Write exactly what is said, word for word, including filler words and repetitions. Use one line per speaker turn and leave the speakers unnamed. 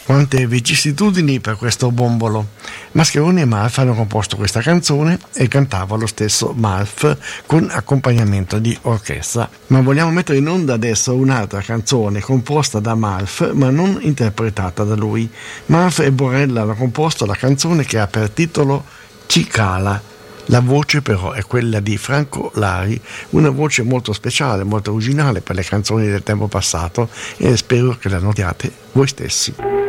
Quante vicissitudini per questo bombolo. Mascheroni e Malf hanno composto questa canzone e cantava lo stesso Malf con accompagnamento di orchestra. Ma vogliamo mettere in onda adesso un'altra canzone composta da Malf ma non interpretata da lui. Malf e Borella hanno composto la canzone che ha per titolo Cicala. La voce però è quella di Franco Lari, una voce molto speciale, molto originale per le canzoni del tempo passato, e spero che la notiate voi stessi.